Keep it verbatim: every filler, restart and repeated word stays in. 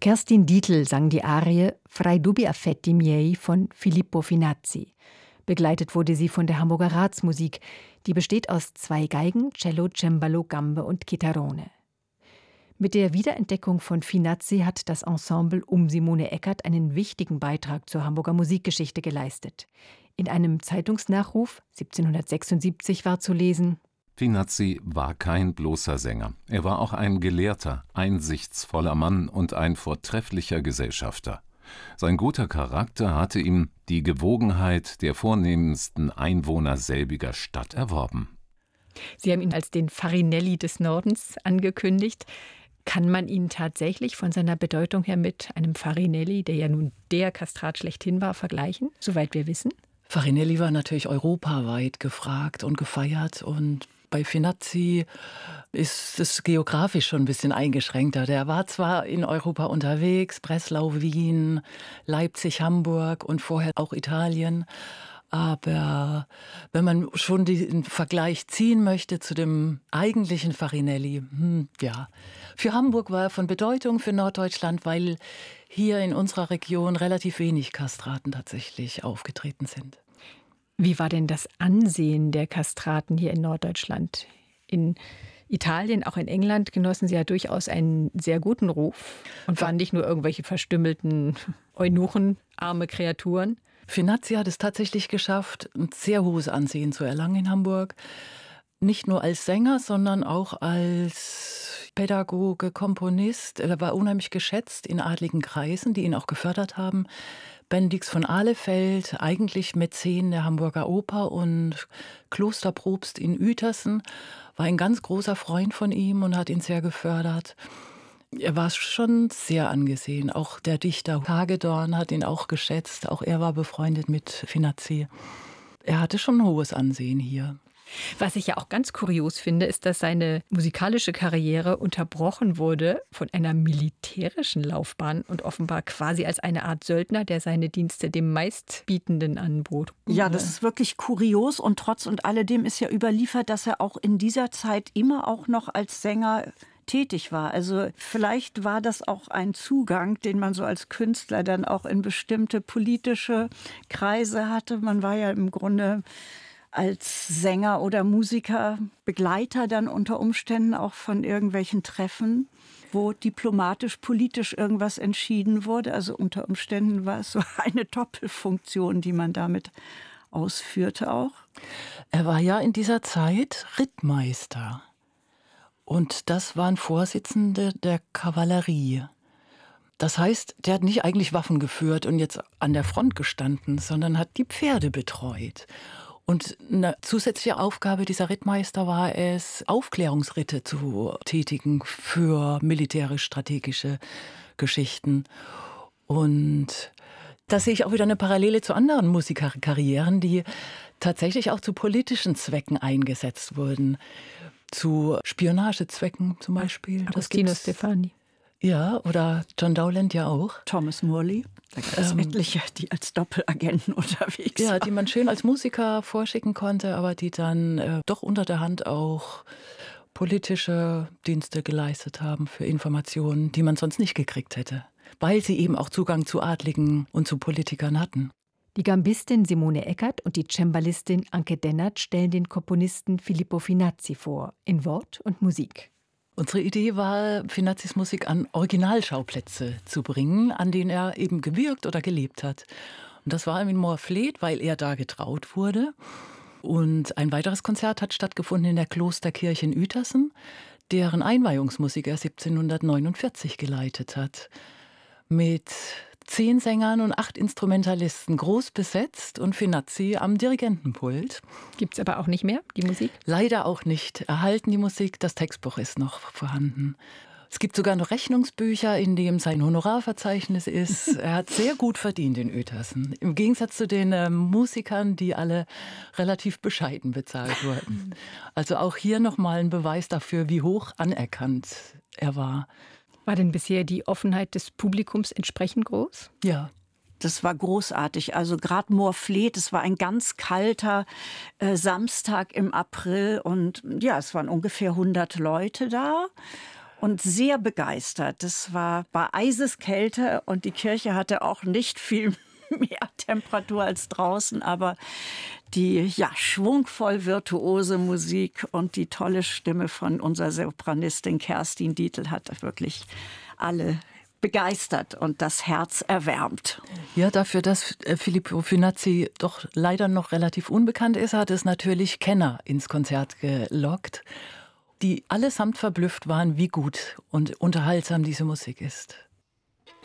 Kerstin Dietl sang die Arie Fra i dubbi affetti miei von Filippo Finazzi. Begleitet wurde sie von der Hamburger Ratsmusik, die besteht aus zwei Geigen, Cello, Cembalo, Gambe und Chitarrone. Mit der Wiederentdeckung von Finazzi hat das Ensemble um Simone Eckert einen wichtigen Beitrag zur Hamburger Musikgeschichte geleistet. In einem Zeitungsnachruf siebzehnhundertsechsundsiebzig war zu lesen: Finazzi war kein bloßer Sänger. Er war auch ein gelehrter, einsichtsvoller Mann und ein vortrefflicher Gesellschafter. Sein guter Charakter hatte ihm die Gewogenheit der vornehmsten Einwohner selbiger Stadt erworben. Sie haben ihn als den Farinelli des Nordens angekündigt. Kann man ihn tatsächlich von seiner Bedeutung her mit einem Farinelli, der ja nun der Kastrat schlechthin war, vergleichen, soweit wir wissen? Farinelli war natürlich europaweit gefragt und gefeiert, und bei Finazzi ist es geografisch schon ein bisschen eingeschränkter. Der war zwar in Europa unterwegs, Breslau, Wien, Leipzig, Hamburg und vorher auch Italien, aber wenn man schon den Vergleich ziehen möchte zu dem eigentlichen Farinelli, hm, ja, für Hamburg war er von Bedeutung, für Norddeutschland, weil hier in unserer Region relativ wenig Kastraten tatsächlich aufgetreten sind. Wie war denn das Ansehen der Kastraten hier in Norddeutschland? In Italien, auch in England, genossen sie ja durchaus einen sehr guten Ruf und waren nicht nur irgendwelche verstümmelten Eunuchen, arme Kreaturen. Finazzi hat es tatsächlich geschafft, ein sehr hohes Ansehen zu erlangen in Hamburg. Nicht nur als Sänger, sondern auch als Pädagoge, Komponist. Er war unheimlich geschätzt in adligen Kreisen, die ihn auch gefördert haben. Bendix von Ahlefeld, eigentlich Mäzen der Hamburger Oper und Klosterprobst in Uetersen, war ein ganz großer Freund von ihm und hat ihn sehr gefördert. Er war schon sehr angesehen. Auch der Dichter Hagedorn hat ihn auch geschätzt. Auch er war befreundet mit Finazzi. Er hatte schon ein hohes Ansehen hier. Was ich ja auch ganz kurios finde, ist, dass seine musikalische Karriere unterbrochen wurde von einer militärischen Laufbahn und offenbar quasi als eine Art Söldner, der seine Dienste dem Meistbietenden anbot. Ja, das ist wirklich kurios, und trotz und alledem ist ja überliefert, dass er auch in dieser Zeit immer auch noch als Sänger tätig war. Also vielleicht war das auch ein Zugang, den man so als Künstler dann auch in bestimmte politische Kreise hatte. Man war ja im Grunde als Sänger oder Musiker Begleiter dann unter Umständen auch von irgendwelchen Treffen, wo diplomatisch, politisch irgendwas entschieden wurde. Also unter Umständen war es so eine Doppelfunktion, die man damit ausführte auch. Er war ja in dieser Zeit Rittmeister. Und das waren Vorsitzende der Kavallerie. Das heißt, der hat nicht eigentlich Waffen geführt und jetzt an der Front gestanden, sondern hat die Pferde betreut. Und eine zusätzliche Aufgabe dieser Rittmeister war es, Aufklärungsritte zu tätigen für militärisch-strategische Geschichten. Und da sehe ich auch wieder eine Parallele zu anderen Musikerkarrieren, die tatsächlich auch zu politischen Zwecken eingesetzt wurden. Zu Spionagezwecken zum Beispiel. Agostino Stefani. Ja, oder John Dowland ja auch. Thomas Morley. Da gibt es ähm, etliche, die als Doppelagenten unterwegs ja, waren. die man schön als Musiker vorschicken konnte, aber die dann äh, doch unter der Hand auch politische Dienste geleistet haben für Informationen, die man sonst nicht gekriegt hätte. Weil sie eben auch Zugang zu Adligen und zu Politikern hatten. Die Gambistin Simone Eckert und die Cembalistin Anke Dennert stellen den Komponisten Filippo Finazzi vor, in Wort und Musik. Unsere Idee war, Finazzis Musik an Originalschauplätze zu bringen, an denen er eben gewirkt oder gelebt hat. Und das war in Moorfleet, weil er da getraut wurde. Und ein weiteres Konzert hat stattgefunden in der Klosterkirche in Uetersen, deren Einweihungsmusik er siebzehnhundertneunundvierzig geleitet hat. Mit zehn Sängern und acht Instrumentalisten, groß besetzt, und Finazzi am Dirigentenpult. Gibt es aber auch nicht mehr, die Musik? Leider auch nicht. Erhalten die Musik, das Textbuch ist noch vorhanden. Es gibt sogar noch Rechnungsbücher, in dem sein Honorarverzeichnis ist. Er hat sehr gut verdient in Uetersen. Im Gegensatz zu den äh, Musikern, die alle relativ bescheiden bezahlt wurden. Also auch hier nochmal ein Beweis dafür, wie hoch anerkannt er war. War denn bisher die Offenheit des Publikums entsprechend groß? Ja. Das war großartig. Also gerade Moorfleet, es war ein ganz kalter äh, Samstag im April und ja, es waren ungefähr hundert Leute da. und sehr begeistert. Das war bei Eiseskälte und die Kirche hatte auch nicht viel mehr Temperatur als draußen, aber die ja, schwungvoll virtuose Musik und die tolle Stimme von unserer Sopranistin Kerstin Dietl hat wirklich alle begeistert und das Herz erwärmt. Ja, dafür, dass Filippo Finazzi doch leider noch relativ unbekannt ist, hat es natürlich Kenner ins Konzert gelockt, die allesamt verblüfft waren, wie gut und unterhaltsam diese Musik ist.